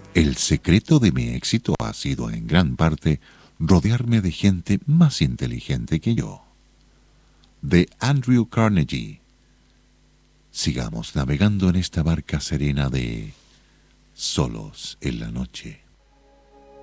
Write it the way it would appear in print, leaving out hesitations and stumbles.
El secreto de mi éxito ha sido en gran parte rodearme de gente más inteligente que yo. De Andrew Carnegie. Sigamos navegando en esta barca serena de solos en la noche.